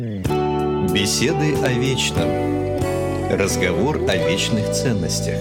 Беседы о вечном. Разговор о вечных ценностях.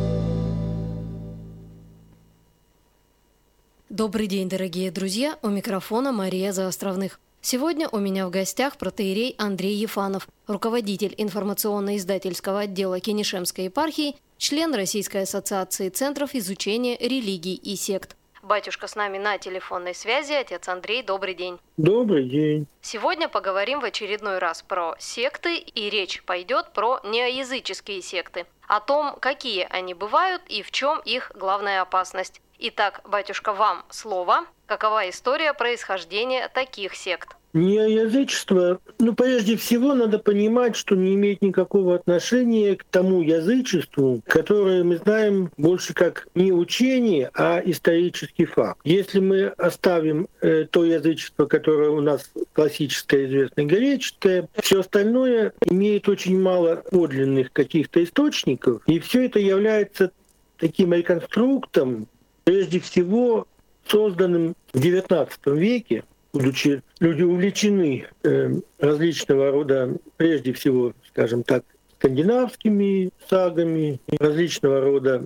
Добрый день, дорогие друзья! У микрофона Мария Заостровных. Сегодня у меня в гостях протоиерей Андрей Ефанов, руководитель информационно-издательского отдела Кенешемской епархии, член Российской ассоциации центров изучения религий и сект. Батюшка с нами на телефонной связи. Отец Андрей, добрый день. Добрый день. Сегодня поговорим в очередной раз про секты, и речь пойдет про неоязыческие секты, о том, какие они бывают и в чем их главная опасность. Итак, батюшка, вам слово. Какова история происхождения таких сект? Неоязычество, прежде всего, надо понимать, что не имеет никакого отношения к тому язычеству, которое мы знаем больше как не учение, а исторический факт. Если мы оставим то язычество, которое у нас классическое, известное, греческое, все остальное имеет очень мало подлинных каких-то источников, и все это является таким реконструктом, прежде всего, созданным в XIX веке, будучи люди увлечены различного рода, прежде всего, скажем так, скандинавскими сагами, различного рода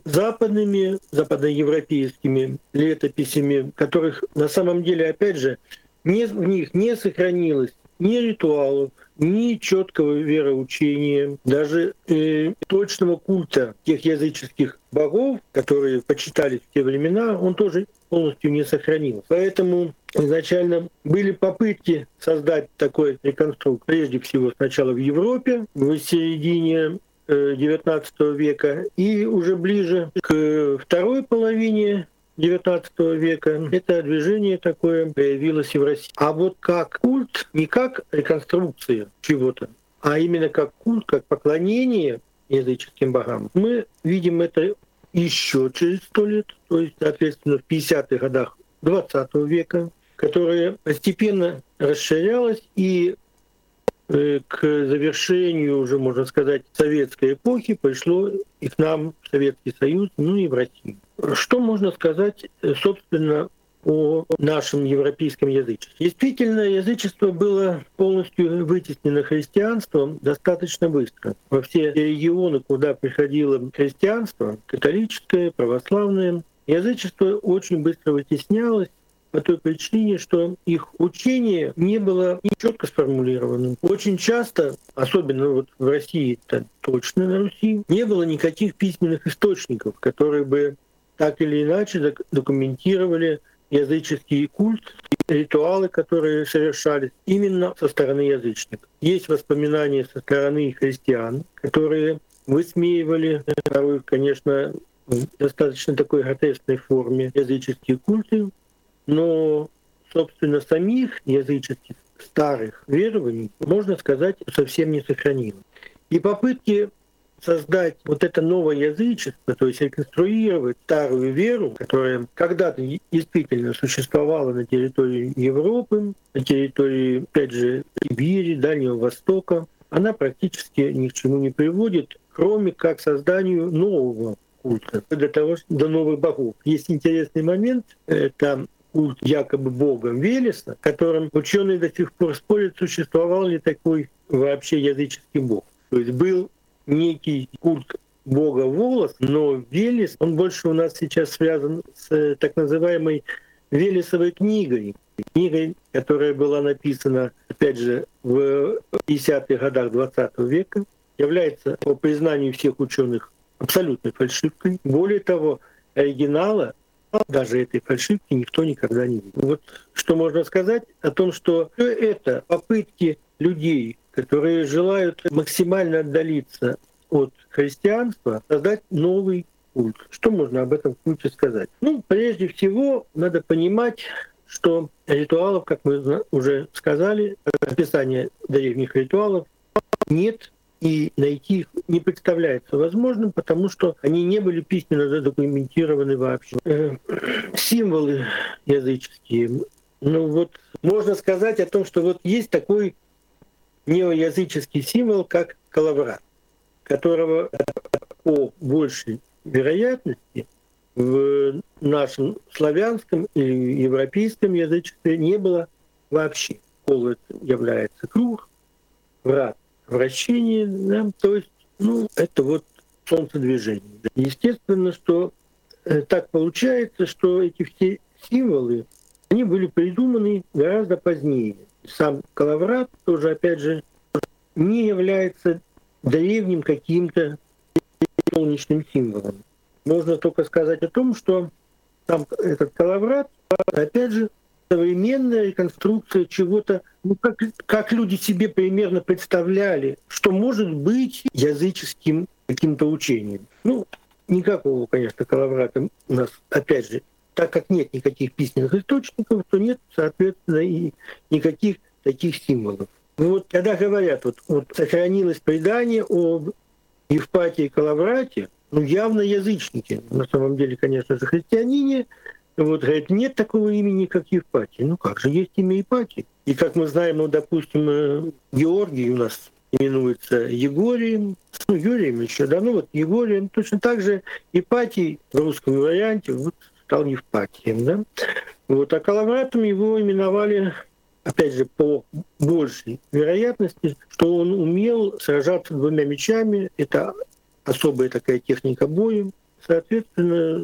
западноевропейскими летописями, которых на самом деле, опять же, в них не сохранилось ни ритуалов, ни четкого вероучения, даже точного культа тех языческих богов, которые почитались в те времена, он тоже полностью не сохранился. Поэтому изначально были попытки создать такой реконструкт, прежде всего сначала в Европе, в середине XIX века, и уже ближе к второй половине XIX века это движение такое появилось и в России. А вот как культ, не как реконструкция чего-то, а именно как культ, как поклонение языческим богам, мы видим это еще через 100 лет, то есть, соответственно, в 50-х годах XX века, которое постепенно расширялось и к завершению, уже можно сказать, советской эпохи пришло и к нам в Советский Союз, и в Россию. Что можно сказать, собственно, о нашем европейском язычестве? Действительно, язычество было полностью вытеснено христианством достаточно быстро. Во все регионы, куда приходило христианство, католическое, православное, язычество очень быстро вытеснялось, по той причине, что их учение не было четко сформулировано. Очень часто, особенно вот в России, точно на Руси, не было никаких письменных источников, которые бы так или иначе документировали языческий культ, ритуалы, которые совершались именно со стороны язычников. Есть воспоминания со стороны христиан, которые высмеивали, порой, конечно, в достаточно такой гротескной форме языческие культы, но, собственно, самих языческих старых верований, можно сказать, совсем не сохранилось. И попытки создать вот это новое язычество, то есть реконструировать старую веру, которая когда-то действительно существовала на территории Европы, на территории, опять же, Сибири, Дальнего Востока, она практически ни к чему не приводит, кроме как созданию нового культа, до новых богов. Есть интересный момент, это культ якобы бога Велеса, которым ученые до сих пор спорят, существовал ли такой вообще языческий бог. То есть был некий культ бога Волос, но Велес, он больше у нас сейчас связан с так называемой Велесовой книгой. Книгой, которая была написана, опять же, в 50-х годах XX века, является, по признанию всех ученых, абсолютной фальшивкой. Более того, оригинала даже этой фальшивки никто никогда не видел. Вот что можно сказать о том, что все это попытки людей, которые желают максимально отдалиться от христианства, создать новый культ. Что можно об этом культе сказать? Прежде всего, надо понимать, что ритуалов, как мы уже сказали, описания древних ритуалов нет, и найти их не представляется возможным, потому что они не были письменно задокументированы вообще. Символы языческие. Можно сказать о том, что есть такой неоязыческий символ, как коловрат, которого по большей вероятности в нашем славянском или европейском язычестве не было вообще. Колод является круг, врат, вращение, да, то есть, это вот солнцедвижение. Естественно, что так получается, что эти все символы, они были придуманы гораздо позднее. Сам коловрат тоже, опять же, не является древним каким-то солнечным символом. Можно только сказать о том, что сам этот коловрат, опять же, современная реконструкция чего-то, как люди себе примерно представляли, что может быть языческим каким-то учением. Никакого, конечно, коловрата у нас, опять же, так как нет никаких письменных источников, то нет, соответственно, и никаких таких символов. Когда говорят, сохранилось предание об Евпатии и коловрате, явно язычники, на самом деле, конечно же, христиане, говорят, нет такого имени, как Евпатий. Как же, есть имя Евпатий. И как мы знаем, допустим, Георгий у нас именуется Егорием, Юрием еще, Егорием. Точно так же Ипатий в русском варианте стал Евпатием. Да? А коловратом его именовали, опять же, по большей вероятности, что он умел сражаться двумя мечами. Это особая такая техника боя. Соответственно,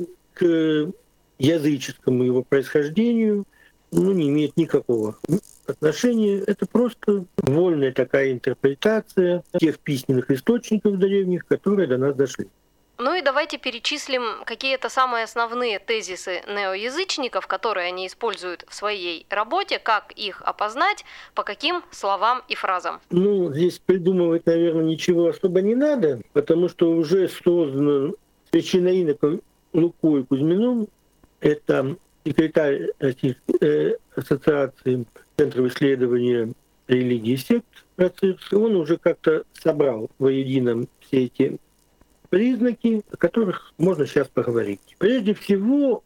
к языческому его происхождению не имеет никакого отношения. Это просто вольная такая интерпретация тех письменных источников древних, которые до нас дошли. И давайте перечислим какие-то самые основные тезисы неоязычников, которые они используют в своей работе, как их опознать, по каким словам и фразам. Здесь придумывать, наверное, ничего особо не надо, потому что уже создано священноиноком Лукой Кузьминым, это секретарь Российской ассоциации Центров исследования религии и сект, он уже как-то собрал воедино все эти признаки, о которых можно сейчас поговорить. Прежде всего,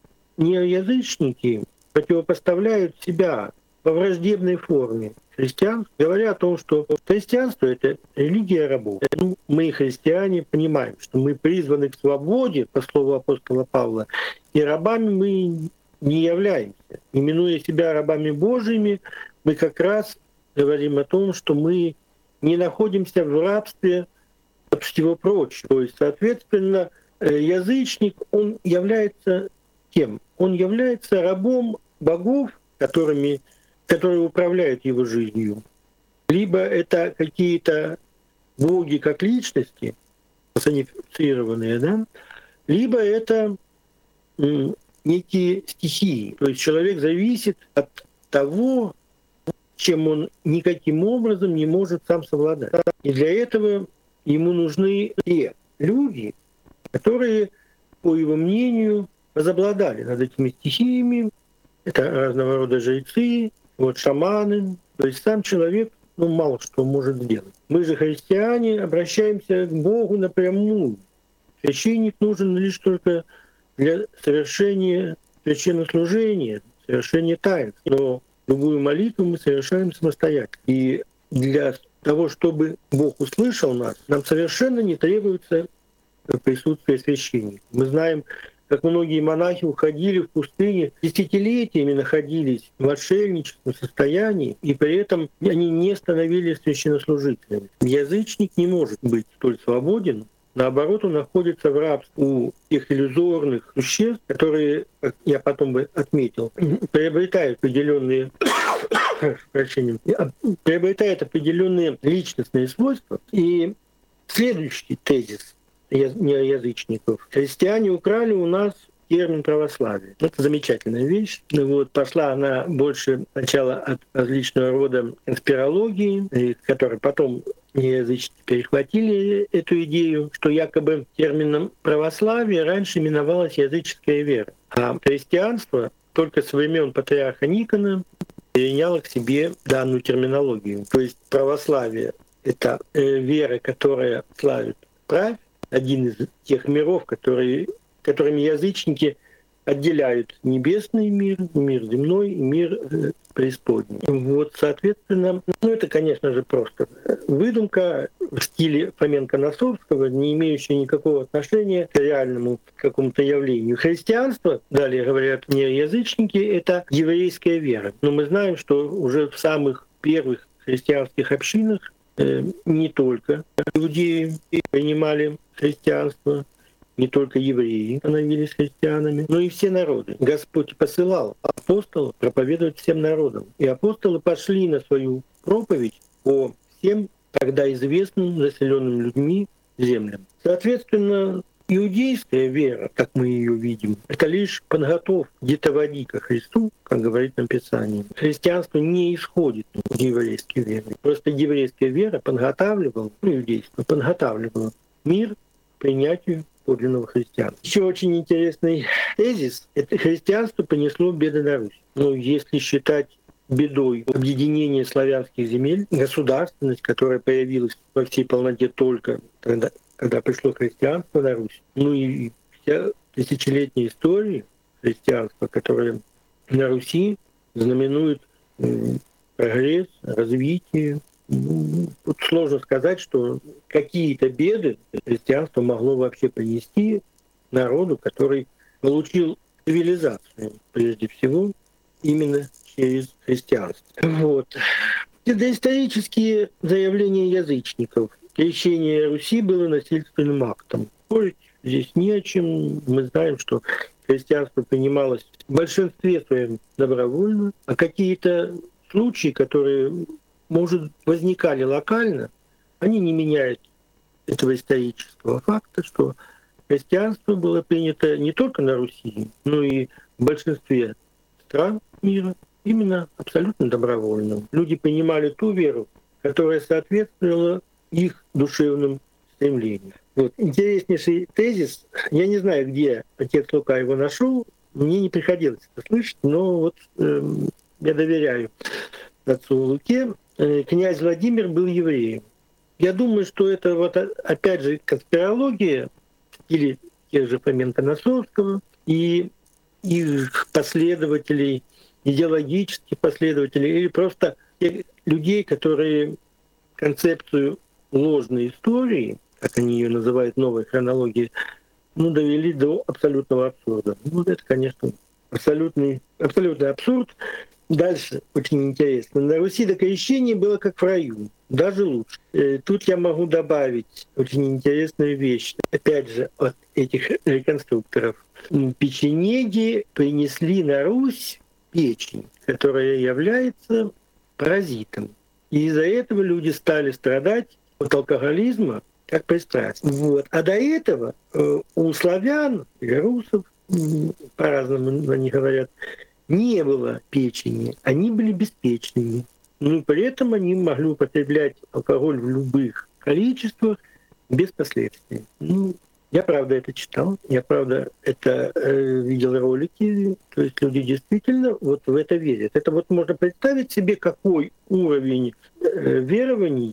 неоязычники противопоставляют себя во враждебной форме христианству, говоря о том, что христианство — это религия рабов. Мы, христиане, понимаем, что мы призваны к свободе, по слову апостола Павла, и рабами мы не являемся. Именуя себя рабами Божьими, мы как раз говорим о том, что мы не находимся в рабстве от всего прочего. То есть, соответственно, язычник, он является кем? Он является рабом богов, которые управляют его жизнью. Либо это какие-то боги как личности, персонифицированные, да? Либо это некие стихии. То есть человек зависит от того, чем он никаким образом не может сам совладать. И для этого ему нужны те люди, которые, по его мнению, возобладали над этими стихиями. Это разного рода жрецы, шаманы. То есть сам человек мало что может сделать. Мы же, христиане, обращаемся к Богу напрямую. Священник нужен лишь только для совершения священнослужения, совершения таинств. Но любую молитву мы совершаем самостоятельно. И для того, чтобы Бог услышал нас, нам совершенно не требуется присутствие священника. Мы знаем, как многие монахи уходили в пустыне, десятилетиями находились в отшельническом состоянии, и при этом они не становились священнослужителями. Язычник не может быть столь свободен. Наоборот, он находится в рабстве у тех иллюзорных существ, которые, как я потом бы отметил, приобретают определенные личностные свойства. И следующий тезис неоязычников. Христиане украли у нас термин православие. Это замечательная вещь. Пошла она больше сначала от различного рода конспирологии, которые потом неязычники перехватили эту идею, что якобы термином православие раньше именовалась языческая вера. А христианство только со времен патриарха Никона переняло к себе данную терминологию. То есть православие — это вера, которая славит правь, один из тех миров, которыми язычники отделяют небесный мир, мир земной и мир преисподний. Соответственно, это, конечно же, просто выдумка в стиле Фоменко-Носовского, не имеющая никакого отношения к реальному какому-то явлению. Христианство, далее говорят неоязычники, это еврейская вера. Но мы знаем, что уже в самых первых христианских общинах не только иудеи принимали христианство, не только евреи становились христианами, но и все народы. Господь посылал апостолов проповедовать всем народам. И апостолы пошли на свою проповедь по всем тогда известным населенным людьми землям. Соответственно, иудейская вера, как мы ее видим, это лишь подготовка где-то води ко Христу, как говорит нам Писание. Христианство не исходит из еврейской веры. Просто еврейская вера подготавливала, иудейство подготавливало мир к принятию подлинного христианства. Еще очень интересный тезис — это христианство понесло беды на Русь. Но если считать бедой объединение славянских земель, государственность, которая появилась во всей полноте только тогда, когда пришло христианство на Русь, ну и вся тысячелетняя история христианства, которая на Руси знаменует прогресс, развитие. Тут сложно сказать, что какие-то беды христианство могло вообще принести народу, который получил цивилизацию, прежде всего, именно через христианство. Вот. Доисторические заявления язычников. Крещение Руси было насильственным актом. Спорить здесь не о чем. Мы знаем, что христианство принималось в большинстве своем добровольно, а какие-то случаи, которые, может, возникали локально, они не меняют этого исторического факта, что христианство было принято не только на Руси, но и в большинстве стран мира именно абсолютно добровольно. Люди принимали ту веру, которая соответствовала их душевным стремлениям. Вот. Интереснейший тезис. Я не знаю, где отец Лука его нашел, мне не приходилось это слышать, но вот я доверяю отцу Луке. Князь Владимир был евреем. Я думаю, что это вот опять же конспирология в стиле тех же Фоменко-Носовского и их последователей, идеологических последователей, или просто тех людей, которые концепцию ложной истории, как они ее называют, новой хронологии, довели до абсолютного абсурда. Это, конечно, абсолютный абсурд. Дальше очень интересно. На Руси до крещения было как в раю, даже лучше. Тут я могу добавить очень интересную вещь, опять же, от этих реконструкторов. Печенеги принесли на Русь печень, которая является паразитом. И из-за этого люди стали страдать от алкоголизма как пристрастие. Вот. А до этого у славян или русов, по-разному они говорят, не было печени, они были беспечными. Но при этом они могли употреблять алкоголь в любых количествах без последствий. Я правда это читал, я правда это видел ролики, то есть люди действительно вот в это верят. Это вот можно представить себе, какой уровень верований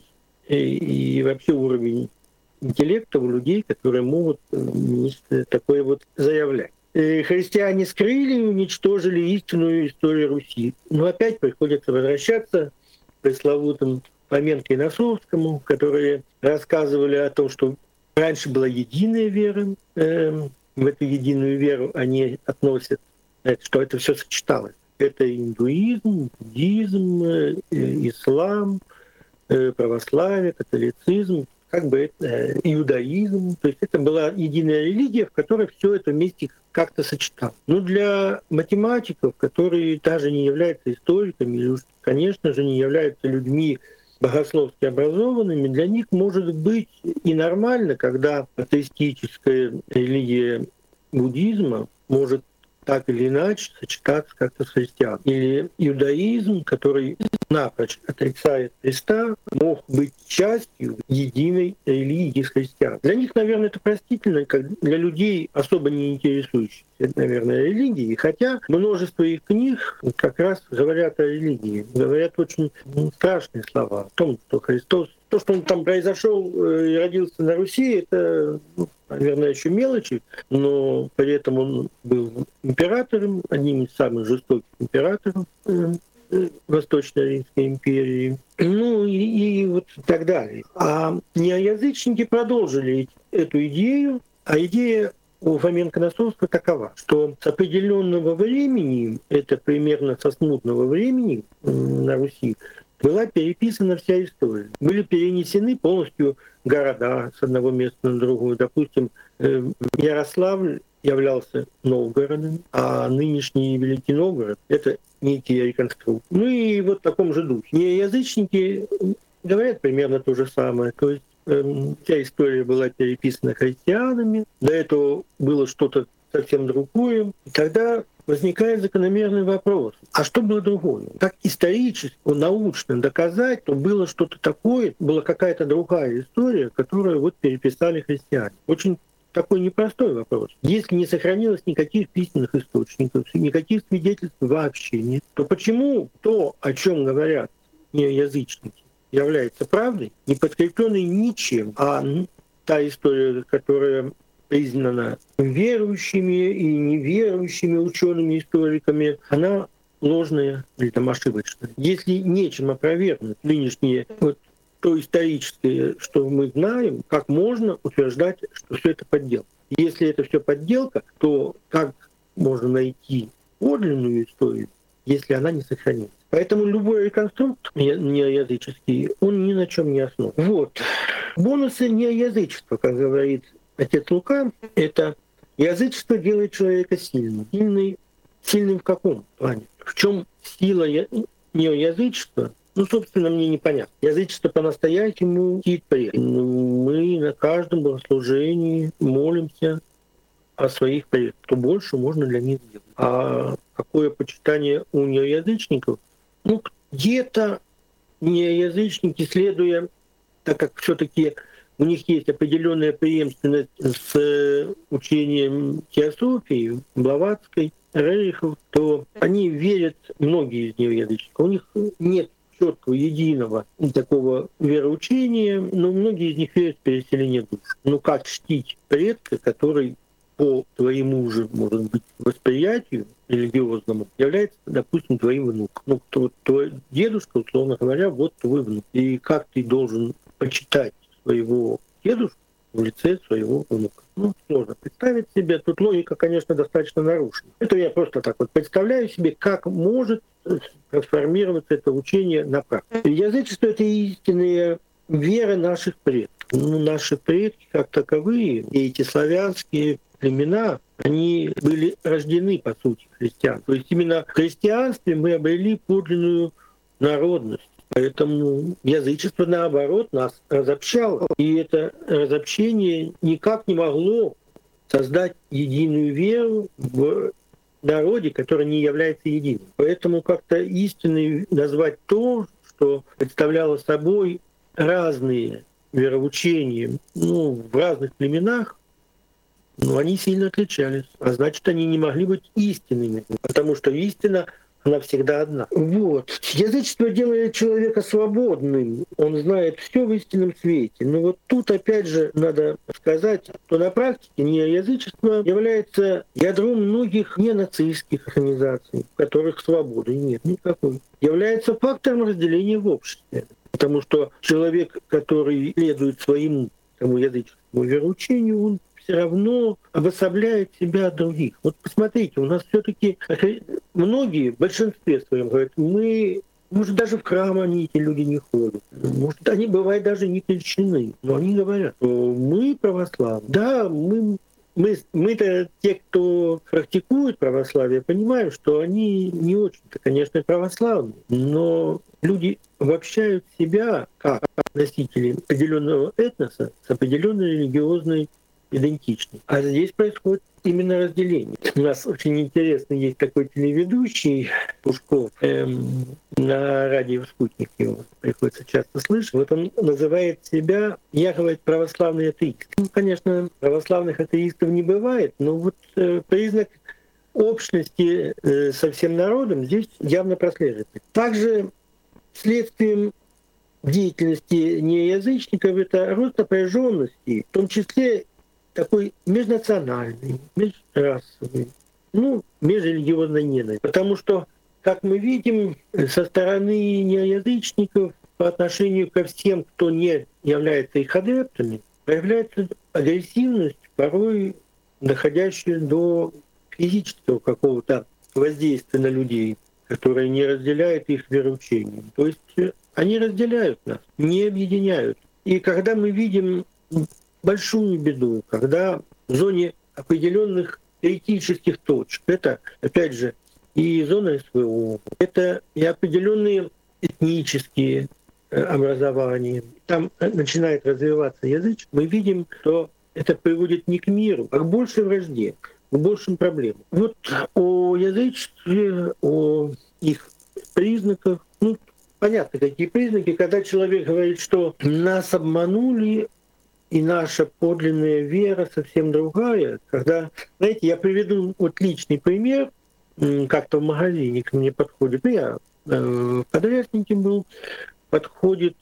и вообще уровень интеллекта у людей, которые могут такое вот заявлять. Христиане скрыли и уничтожили истинную историю Руси. Но опять приходится возвращаться к пресловутым Фоменко и Носовскому, которые рассказывали о том, что раньше была единая вера. В эту единую веру они относят, что это все сочеталось. Это индуизм, буддизм, ислам, православие, католицизм, иудаизм. То есть это была единая религия, в которой все это вместе как-то сочеталось. Но для математиков, которые даже не являются историками, или уж, конечно же, не являются людьми богословски образованными, для них может быть и нормально, когда атеистическая религия буддизма может так или иначе сочетаться как-то с христианством. Или иудаизм, который напрочь отрицает Христа, мог быть частью единой религии с христианством. Для них, наверное, это простительно, как для людей, особо не интересующихся, наверное, религией, хотя множество их книг как раз говорят о религии, говорят очень страшные слова о том, что Христос, то, что он там произошел и родился на Руси, это, наверное, еще мелочи, но при этом он был императором, одним из самых жестоких императоров Восточной Римской империи, и вот так далее. А неоязычники продолжили эту идею, а идея у Фоменко-Носовского такова, что с определенного времени, это примерно со смутного времени на Руси, была переписана вся история. Были перенесены полностью города с одного места на другое. Допустим, Ярославль являлся Новгородом, а нынешний Великий Новгород — это некий реконструкт. Ну и вот в таком же духе. Неоязычники говорят примерно то же самое. То есть вся история была переписана христианами, до этого было что-то совсем другое. И тогда возникает закономерный вопрос: а что было другое? Как исторически, научно доказать, что было что-то такое, была какая-то другая история, которую вот переписали христиане? Очень такой непростой вопрос. Если не сохранилось никаких письменных источников, никаких свидетельств вообще нет, то почему то, о чем говорят неоязычники, является правдой, не подкрепленной ничем, а та история, которая признана верующими и неверующими учеными, историками, она ложная или там ошибочная. Если нечем опровергнуть нынешнее то историческое, что мы знаем, как можно утверждать, что все это подделка? Если это все подделка, то как можно найти подлинную историю, если она не сохранилась? Поэтому любой реконструкт неоязыческий, он ни на чем не основан. Вот. Бонусы неоязычества, как говорит отец Лука, это язычество делает человека сильным. Сильным в каком плане? В чем сила неоязычества? Собственно, мне непонятно. Язычество по-настоящему чтит предков. Мы на каждом богослужении молимся о своих предках. Что больше можно для них сделать. А какое почитание у неоязычников? Где-то неоязычники, следуя, так как все-таки у них есть определенная преемственность с учением теософии, Блаватской, Рерихов, то они верят, многие из неоязычников, у них нет четкого, единого такого вероучения, но многие из них верят в переселение душ. Как чтить предка, который по твоему же, может быть, восприятию религиозному является, допустим, твоим внуком. Твой дедушка, условно говоря, вот твой внук. И как ты должен почитать своего дедушку в лице своего внука? Сложно представить себе. Тут логика, конечно, достаточно нарушена. Это я просто так вот представляю себе, как может трансформироваться это учение на практике. Язычество — это истинная вера наших предков. Наши предки, как таковые, и эти славянские племена, они были рождены, по сути, христиан. То есть именно в христианстве мы обрели подлинную народность. Поэтому язычество, наоборот, нас разобщало. И это разобщение никак не могло создать единую веру в народе, который не является единым. Поэтому как-то истиной назвать то, что представляло собой разные вероучения в разных племенах, они сильно отличались. А значит, они не могли быть истинными, потому что истина, она всегда одна. Язычество делает человека свободным. Он знает все в истинном свете. Но тут опять же надо сказать, что на практике неоязычество является ядром многих ненацистских организаций, в которых свободы нет никакой. Является фактором разделения в обществе. Потому что человек, который следует своему языческому вероучению, он все равно обособляет себя от других. Посмотрите, у нас все-таки многие, в большинстве своем, говорят, может, даже в храм эти люди не ходят. Может, они, бывают, даже не крещены. Но они говорят, что мы православные. Да, мы-то, те, кто практикует православие, понимаем, что они не очень-то, конечно, православные. Но люди обобщают себя как носители определенного этноса с определенной религиозной идентичны. А здесь происходит именно разделение. У нас очень интересный есть такой телеведущий Пушков, на радио «Спутник» его приходится часто слышать. Он называет себя, я, говорит, православный атеист. Конечно, православных атеистов не бывает, но признак общности со всем народом здесь явно прослеживается. Также следствием деятельности неязычников это рост напряженности, в том числе такой межнациональный, межрасовый, межрелигиозной ненависти. Потому что, как мы видим, со стороны неязычников по отношению ко всем, кто не является их адептами, проявляется агрессивность, порой доходящая до физического какого-то воздействия на людей, которые не разделяют их вероучения. То есть они разделяют нас, не объединяют. И когда мы видим большую беду, когда в зоне определенных критических точек, это, опять же, и зона СВО, это и определенные этнические образования, там начинает развиваться язычество, мы видим, что это приводит не к миру, а к большей вражде, к большим проблемам. Вот о язычестве, о их признаках, понятно, какие признаки, когда человек говорит, что нас обманули, и наша подлинная вера совсем другая. Когда, знаете, я приведу вот личный пример. Как-то в магазине к мне подходит, я в подряднике был, подходит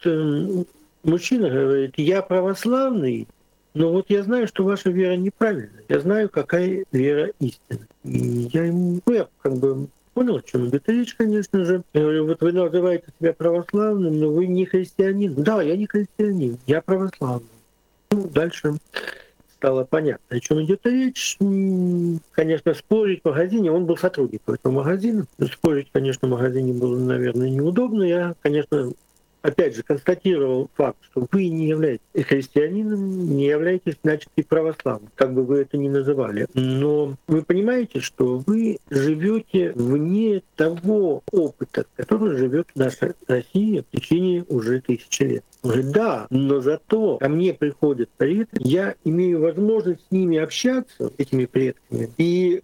мужчина, говорит, я православный, но вот я знаю, что ваша вера неправильная. Я знаю, какая вера истинная. И я ему, я как бы понял, о чем идет речь, конечно же. Я говорю, вот вы называете себя православным, но вы не христианин. Да, я не христианин, я православный. Дальше стало понятно, о чем идет речь. Конечно, спорить в магазине, он был сотрудником этого магазина. Спорить, конечно, в магазине было, наверное, неудобно. Я, конечно, опять же, констатировал факт, что вы не являетесь христианином, не являетесь, значит, и православным, как бы вы это ни называли. Но вы понимаете, что вы живете вне того опыта, который живет наша Россия в течение уже тысячи лет. Да, но зато ко мне приходят предки, я имею возможность с ними общаться, этими предками, и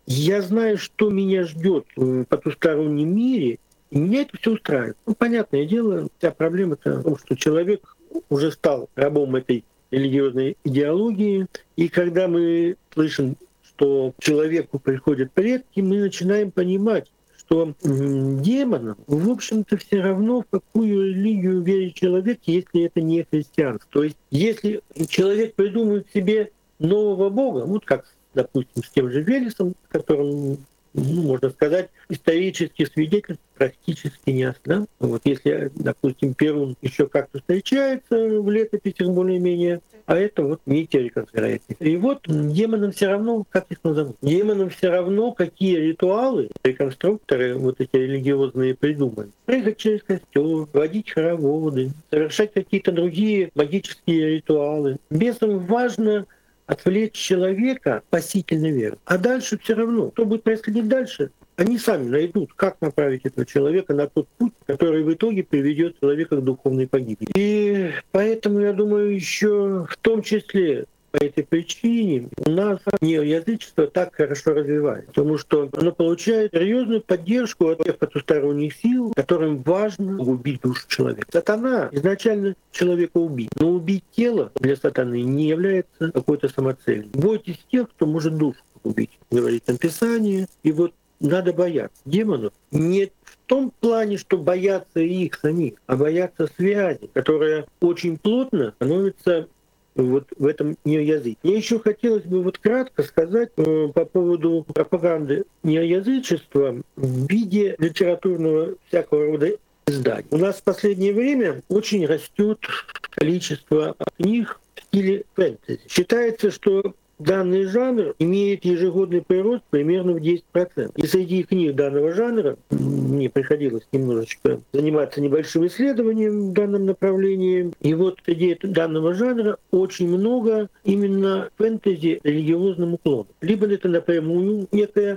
я знаю, что меня ждет в потустороннем мире, и меня это все устраивает. Понятное дело, вся проблема-то в том, что человек уже стал рабом этой религиозной идеологии, и когда мы слышим, что к человеку приходят предки, мы начинаем понимать, что демонам, в общем-то, все равно, в какую религию верит человек, если это не христианство. То есть, если человек придумает себе нового бога, вот как, допустим, с тем же Велесом, которым, можно сказать, исторических свидетельств практически нет. Да? Вот если, допустим, Перун еще как-то встречается в летописях более-менее, а это вот Митериков, вероятно. И вот демонам все равно, как их назовут, демонам все равно, какие ритуалы реконструкторы вот эти религиозные придумали. Прыгать через костер, водить хороводы, совершать какие-то другие магические ритуалы. Бесам важно отвлечь человека от спасительной веры. А дальше все равно, что будет происходить дальше, они сами найдут, как направить этого человека на тот путь, который в итоге приведет человека к духовной погибели. И поэтому, я думаю, еще в том числе по этой причине у нас неоязычество так хорошо развивается, потому что оно получает серьезную поддержку от тех потусторонних сил, которым важно убить душу человека. Сатана изначально человека убить, но убить тело для сатаны не является какой-то самоцелью. Бойтесь тех, кто может душу убить, говорит там Писание. И вот надо бояться демонов не в том плане, что бояться их самих, а бояться связи, которая очень плотно становится вот в этом неоязычестве. Мне еще хотелось бы вот кратко сказать по поводу пропаганды неоязычества в виде литературного всякого рода изданий. У нас в последнее время очень растет количество книг в стиле фэнтези. Считается, что данный жанр имеет ежегодный прирост примерно в 10%. И среди книг данного жанра мне приходилось немножечко заниматься небольшим исследованием в данном направлении. И вот среди данного жанра очень много именно фэнтези религиозным уклоном. Либо это напрямую некая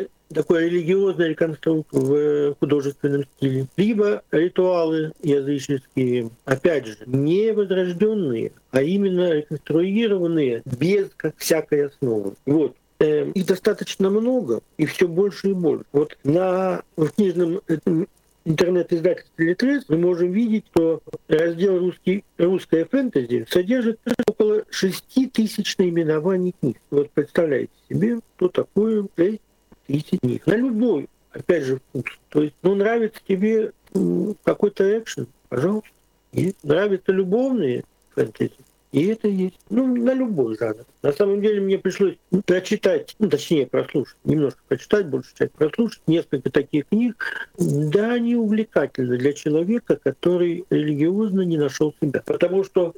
такой религиозный реконструкт в художественном стиле, либо ритуалы языческие, опять же, не возрожденные, а именно реконструированные без всякой основы. Вот. Их достаточно много, и все больше и больше. Вот в книжном интернет-издательстве «Литрес» мы можем видеть, что раздел «Русская фэнтези» содержит около 6000 наименований книг. Вот представляете себе, что такое 6000 книг. На любой, опять же, вкус. То есть, нравится тебе какой-то экшен, пожалуйста. И нравятся любовные фэнтези, и это есть. На любой жанр. На самом деле мне пришлось прочитать, точнее прослушать, немножко прочитать, большую часть прослушать, несколько таких книг. Да, они увлекательны для человека, который религиозно не нашел себя. Потому что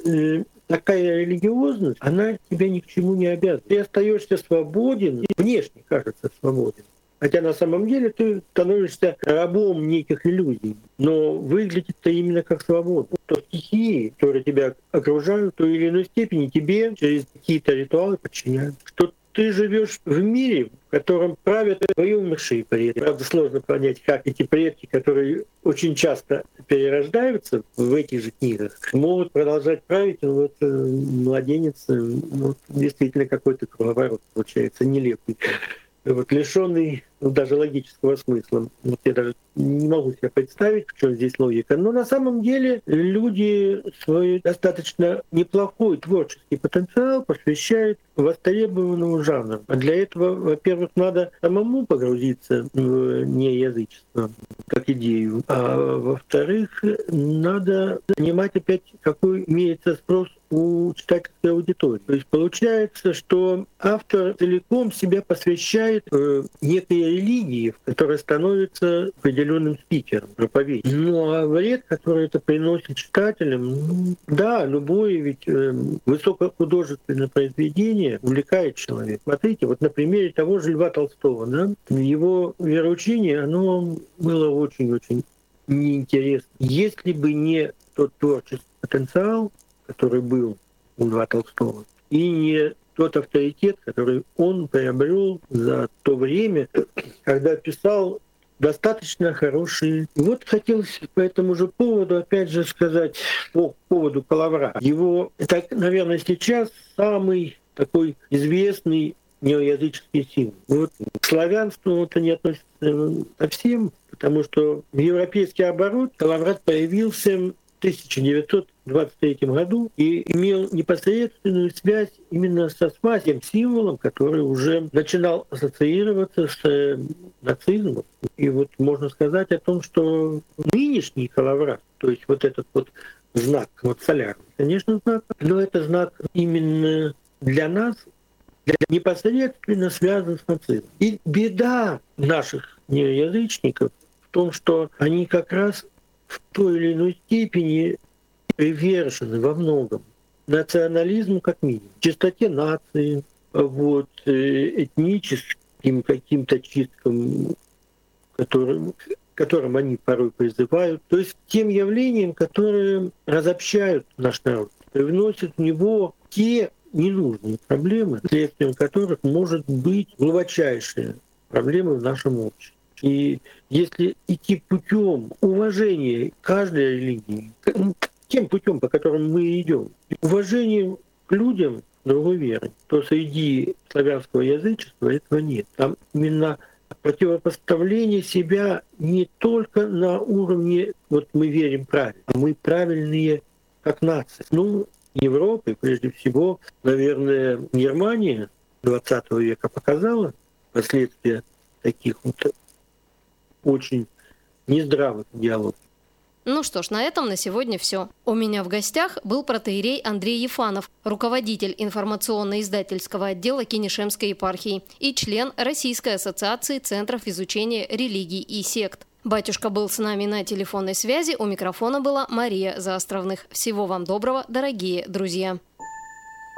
такая религиозность, она тебя ни к чему не обязывает. Ты остаешься свободен, и внешне кажется свободен. Хотя на самом деле ты становишься рабом неких иллюзий. Но выглядит это именно как свобода. То стихии, которые тебя окружают, в той или иной степени тебе через какие-то ритуалы подчиняют. Что ты живешь в мире, в котором правят твои умершие предки. Правда, сложно понять, как эти предки, которые очень часто перерождаются в этих же книгах, могут продолжать править. Вот младенец, действительно какой-то круговорот получается нелепый. Вот, лишенный даже логического смысла. Вот я даже не могу себе представить, в чем здесь логика. Но на самом деле люди свой достаточно неплохой творческий потенциал посвящают востребованному жанру. А для этого, во-первых, надо самому погрузиться в неязычество как идею. А во-вторых, надо понимать опять, какой имеется спрос у читательской аудитории. То есть получается, что автор целиком себя посвящает некой религии, которая становится определенным спикером, проповедником. Ну а вред, который это приносит читателям, да, любое ведь высокохудожественное произведение увлекает человека. Смотрите, вот на примере того же Льва Толстого, да, его вероучение, оно было очень-очень неинтересно. Если бы не тот творческий потенциал, который был у Льва Толстого, и не тот авторитет, который он приобрел за то время, когда писал достаточно хорошие. Вот хотелось по этому же поводу, опять же, сказать по поводу Калавра. Его, так, наверное, сейчас самый такой известный неоязыческий символ. Вот к славянству это не относится совсем, потому что в европейский оборот Калаврат появился в 1923 году и имел непосредственную связь именно со тем символом, который уже начинал ассоциироваться с нацизмом. И вот можно сказать о том, что нынешний Калаврат, то есть вот этот вот знак, вот солярный, конечно, знак, но это знак именно для нас, непосредственно связан с нацизмом. И беда наших неязычников в том, что они как раз в той или иной степени привержены во многом национализму как минимум, чистоте нации, вот, этническим каким-то чисткам, которым они порой призывают, то есть тем явлениям, которые разобщают наш народ, привносят в него те ненужные проблемы, следствием которых может быть глубочайшие проблемы в нашем обществе. И если идти путем уважения каждой религии, тем путем, по которому мы идем, уважением к людям другой веры, то среди славянского язычества этого нет. Там именно противопоставление себя не только на уровне «вот мы верим правильно», а мы правильные как нация. Ну, Европа, прежде всего, наверное, Германия XX века показала последствия таких вот очень нездравых диалогов. Ну что ж, на этом на сегодня все. У меня в гостях был протоиерей Андрей Ефанов, руководитель информационно-издательского отдела Кинешемской епархии и член Российской ассоциации центров изучения религий и сект. Батюшка был с нами на телефонной связи, у микрофона была Мария Заостровных. Всего вам доброго, дорогие друзья.